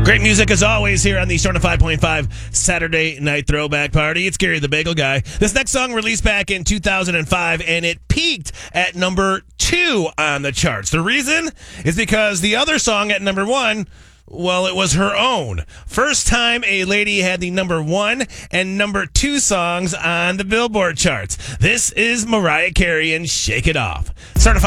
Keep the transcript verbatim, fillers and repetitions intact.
Great music as always here on the Storm five point five Saturday Night Throwback Party. It's Gary the Bagel Guy. This next song released back in two thousand five, and it peaked at number two on the charts. The reason is because the other song at number one, well, it was her own. First time a lady had the number one and number two songs on the Billboard charts. This is Mariah Carey and Shake It Off. Certified